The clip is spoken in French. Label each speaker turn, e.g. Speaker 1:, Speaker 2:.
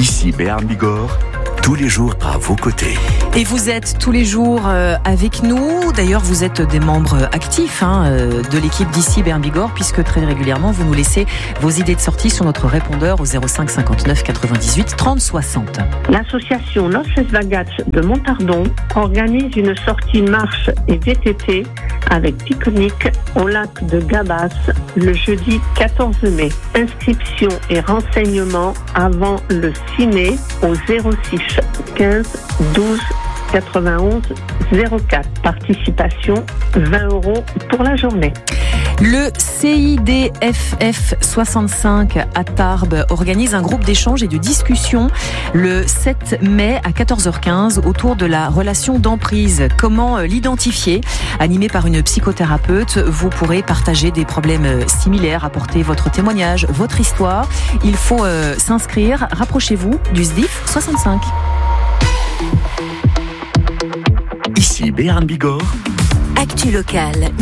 Speaker 1: Ici Béarn Bigorre, tous les jours à vos côtés.
Speaker 2: Et vous êtes tous les jours avec nous. D'ailleurs, vous êtes des membres actifs de l'équipe d'ici Béarn Bigorre, puisque très régulièrement, vous nous laissez vos idées de sortie sur notre répondeur au 05 59 98 30 60.
Speaker 3: L'association Noces Bagats de Montardon organise une sortie marche et VTT avec pique-nique au lac de Gabas le jeudi 14 mai. Inscription et renseignements avant le 6 mai au 06 15 12 91 04. Participation 20 € pour la journée.
Speaker 2: Le CIDFF 65 à Tarbes organise un groupe d'échange et de discussion le 7 mai à 14h15 autour de la relation d'emprise. Comment l'identifier ? Animé par une psychothérapeute, vous pourrez partager des problèmes similaires, apporter votre témoignage, votre histoire. Il faut s'inscrire. Rapprochez-vous du SDIF 65.
Speaker 1: Ici Béarn Bigorre.
Speaker 4: Actu locale.